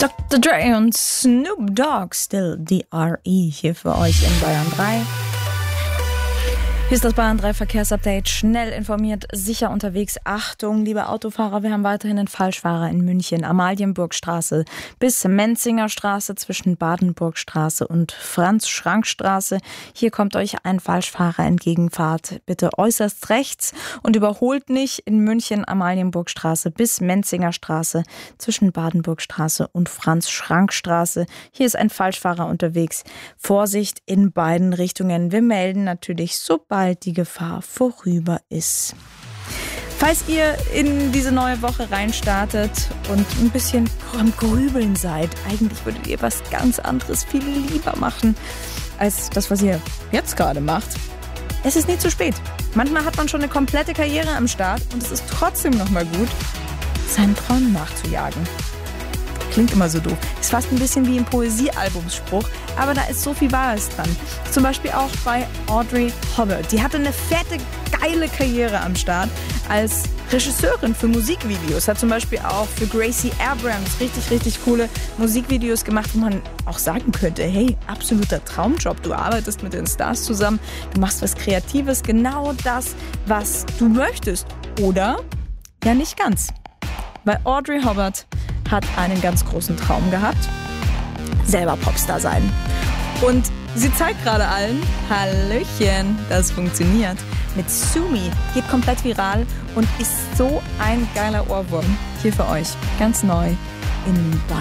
Dr. Dre und Snoop Dogg, Still D.R.E. hier für euch in Bayern 3. Hier ist das Bayern 3 Verkehrsupdate. Schnell informiert, sicher unterwegs. Achtung, liebe Autofahrer, wir haben weiterhin einen Falschfahrer in München. Amalienburgstraße bis Menzinger Straße zwischen Badenburgstraße und Franz-Schrank-Straße. Hier kommt euch ein Falschfahrer entgegen. Fahrt bitte äußerst rechts und überholt nicht in München Amalienburgstraße bis Menzinger Straße zwischen Badenburgstraße und Franz-Schrank-Straße. Hier ist ein Falschfahrer unterwegs. Vorsicht in beiden Richtungen. Wir melden natürlich sobald die Gefahr vorüber ist. Falls ihr in diese neue Woche reinstartet und ein bisschen am Grübeln seid, eigentlich würdet ihr was ganz anderes viel lieber machen, als das, was ihr jetzt gerade macht. Es ist nie zu spät. Manchmal hat man schon eine komplette Karriere am Start und es ist trotzdem noch mal gut, seinen Träumen nachzujagen. Klingt immer so doof. Ist fast ein bisschen wie ein Poesiealbumsspruch, aber da ist so viel Wahres dran. Zum Beispiel auch bei Audrey Hobart. Die hatte eine fette, geile Karriere am Start als Regisseurin für Musikvideos. Hat zum Beispiel auch für Gracie Abrams richtig coole Musikvideos gemacht, wo man auch sagen könnte, hey, absoluter Traumjob. Du arbeitest mit den Stars zusammen, du machst was Kreatives, genau das, was du möchtest. Oder ja nicht ganz. Weil Audrey Hobart hat einen ganz großen Traum gehabt, selber Popstar sein. Und sie zeigt gerade allen, Hallöchen, das funktioniert. Mit Sue Me, geht komplett viral und ist so ein geiler Ohrwurm. Hier für euch, ganz neu in Bayern.